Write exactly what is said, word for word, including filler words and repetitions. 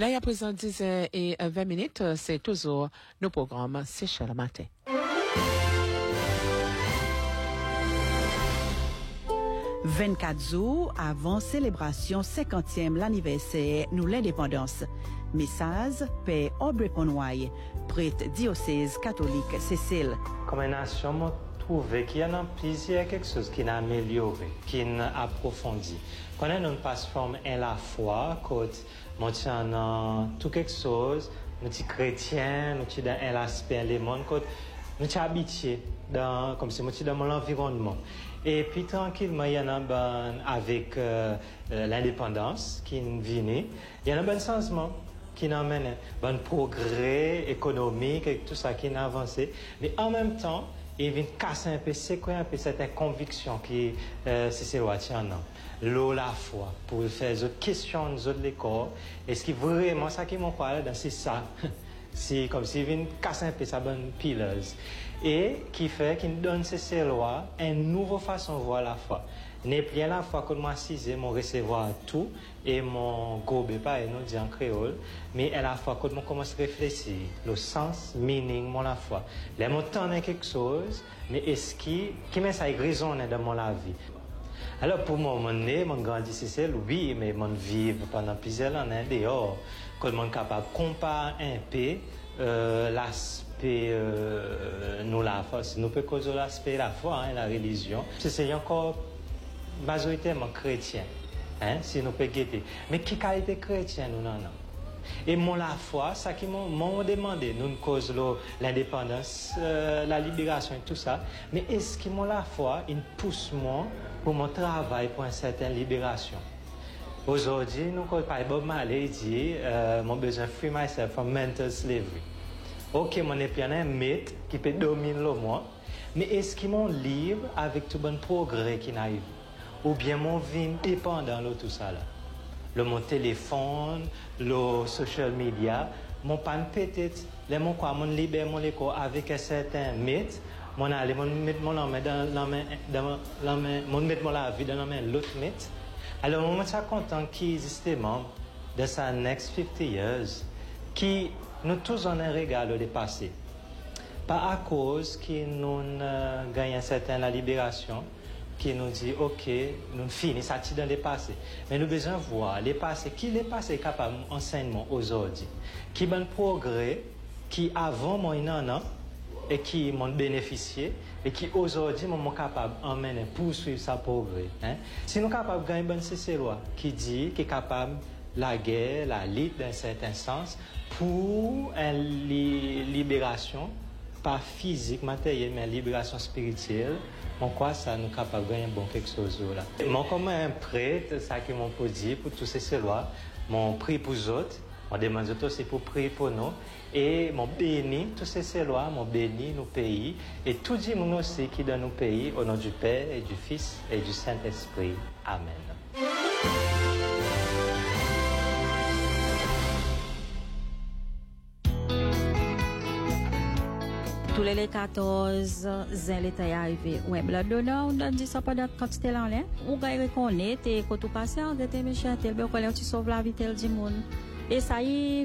Là, il y a présent dix heures et vingt minutes, c'est toujours nos programmes C'est chez le matin. vingt-quatre jours avant célébration cinquantième l'anniversaire nous l'indépendance. Message Père Aubrey Conway, prêtre diocèse catholique Cécile. Comme une nation, moi, trouvé qu'il y a plusieurs quelque chose qui n'a amélioré, qui n'a approfondi. Quand on passe forme en la foi, quand on tient tout quelque chose, nous sommes chrétiens, nous sommes dans l'aspect des mondes, quand nous sommes habitués dans, comme si nous sommes dans mon environnement. Et puis tranquillement, il y en a ben, avec euh, l'indépendance qui vient, il y en a un bon changement qui amène un bon progrès économique et tout ça qui a avancé. Mais en même temps, il vient casser un peu, c'est quoi un peu cette conviction qui euh, c'est ce tient l'eau la foi pour faire des questions de l'école. Est-ce que vraiment ça qui m'en parle c'est ça? C'est comme s'il vient casser un peu sa bonne pileuse. Et qui fait qu'il donne ces lois une nouvelle façon de voir la foi. N'est plus la foi que moi assisé, mon recevoir tout et mon gobe pas et nous dit en créole, mais à la fois que moi commence à réfléchir, le sens, meaning, mon la foi. Là, mon temps est quelque chose, mais est-ce qui, qui met ça résonne dans mon la vie? Alors pour moi, mon né, mon grandi c'est oui, mais mon vivre pendant plusieurs années dehors, que mon capable de comparer un peu euh, l'aspect euh, nous la foi, si nous peut causer l'aspect la foi, hein, la religion, c'est encore majoritairement chrétien, hein, si nous peut guetter. Mais qui qualité chrétien nous non non. Et mon la foi, ça qui m'ont demandé, nous cause l'indépendance, euh, la libération et tout ça. Mais est-ce que mon la foi, il pousse moi pour mon travail pour une certaine libération? Aujourd'hui, nous cause par Bob Marley dit, euh, mon besoin free myself from mental slavery. Ok, mon épion un mythe qui peut dominer le moi, mais est-ce qu'il m'ont libre avec tout bon progrès qui n'arrive? Ou bien mon vie dépendant de tout ça là? Le mon téléphone, le social media, mon pan peut-être, les mon quoi, mon libère mon écho avec un certain mythe, mon aller, mon mettre mon main dans la main, dans la main, mon mettre mon la vie dans la main l'autre mythe. Alors, moi, je suis content qu'il existe membre de sa next fifty years, qui nous tous en un regard de passé. Pas à cause que nous euh, gagnons certain la libération, qui nous dit, OK, nous finissons ça dans les passés. Mais nous besoin voir les passés, qui les passés capable d'enseignement aujourd'hui, qui bon progrès, qui avant moi un an, et qui m'ont bénéficié, et qui aujourd'hui sont capables d'emmener, poursuivre sa progrès. Hein? Si nous sommes capables de gagner une C C loi qui dit, qui est capable la guerre, la lutte d'un certain sens, pour une li libération, pas physique, matérielle, mais une libération spirituelle, en quoi ça nous capable de gagner bon quelque chose là. Moi, comme un prêtre, ça qui m'ont dit pour tous ces lois, mon prie pour les autres, on demande aussi pour prier pour nous. Et mon béni, tous ces lois, mon béni nos pays, et tout le monde aussi qui dans nos pays, au nom du Père et du Fils et du Saint-Esprit. Amen. Tous les quatorze ans, l'état est arrivé. Ouais, la donneur, on a dit ça pendant quand tu es là, on va reconnaître, et quand tu passes, on va te méchant, tu sauves la vie, tel du monde. Et ça y est,